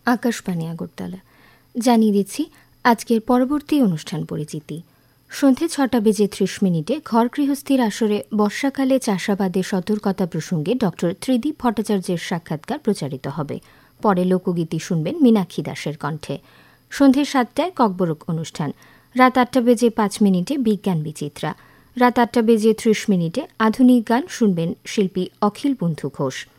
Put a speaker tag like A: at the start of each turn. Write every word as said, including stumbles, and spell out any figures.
A: আকাশবাণী আগরতলা। জানিয়ে দিচ্ছি আজকের পরবর্তী অনুষ্ঠান পরিচিতি। সন্ধে ছটা বেজে ত্রিশ মিনিটে ঘর গৃহস্থীর আসরে বর্ষাকালে চাষাবাদের সতর্কতা প্রসঙ্গে ডক্টর ত্রিদীপ ভট্টাচার্যের সাক্ষাৎকার প্রচারিত হবে। পরে লোকগীতি শুনবেন মীনাক্ষী দাসের কণ্ঠে। সন্ধে সাতটায় ককবরক অনুষ্ঠান। রাত আটটা বেজে পাঁচ মিনিটে বিজ্ঞান বিচিত্রা। রাত আটটা বেজে ত্রিশ মিনিটে আধুনিক গান শুনবেন শিল্পী অখিল বন্ধু ঘোষ।